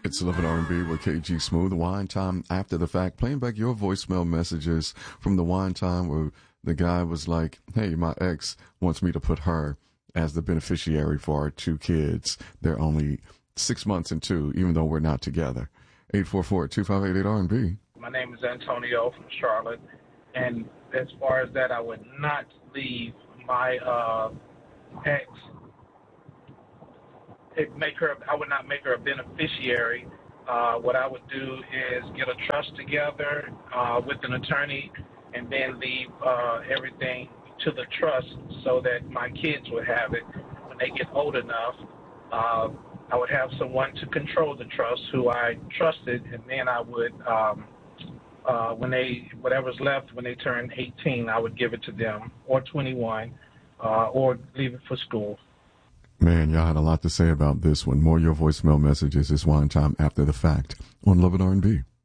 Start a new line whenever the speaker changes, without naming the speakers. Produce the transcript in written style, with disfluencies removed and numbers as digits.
It's Love and R&B with KG Smooth. Wine Time After the Fact. Playing back your voicemail messages from the wine time where the guy was like, hey, my ex wants me to put her as the beneficiary for our two kids. They're only 6 months and 2, even though we're not together. 844-2588-R&B.
My name is Antonio from Charlotte. And as far as that, I would not leave my ex. I would not make her a beneficiary. What I would do is get a trust together with an attorney and then leave everything to the trust so that my kids would have it when they get old enough. I would have someone to control the trust who I trusted, and then I would, whatever's left when they turn 18, I would give it to them, or 21, or leave it for school.
Man, y'all had a lot to say about this one. More of your voicemail messages is Wine Time After the Fact on Love and R&B.